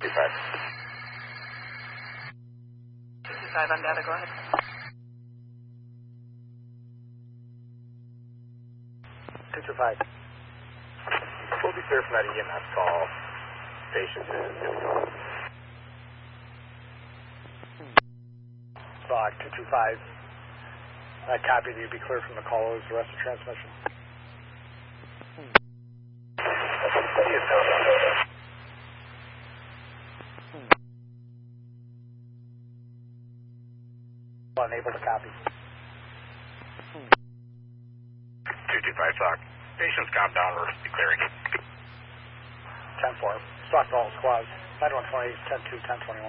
55 on data, go ahead. 225. We'll be clear from that EMS call. Patient is good to go. Stock 225. I copy that you be clear from the call as the rest of transmission. Unable to copy. 225 Stock. Patient's calm down, we're declaring. 10-4. Stock to all squads. 9128, 10-2, 1021.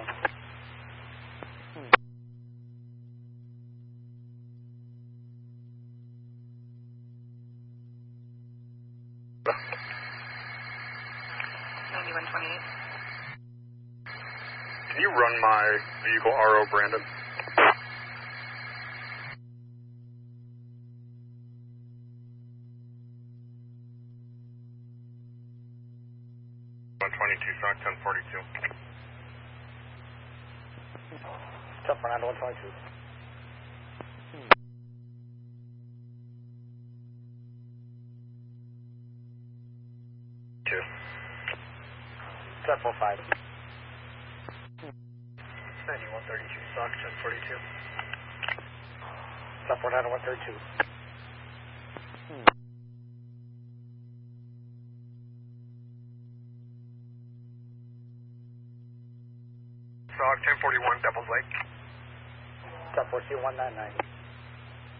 Can you run my vehicle RO, Brandon? Stock 1042. 1049 to 122. Two. 1045. 9132 Stock 1042. 1049 to 132. Stock 1041 Devil's Lake. 1042 199.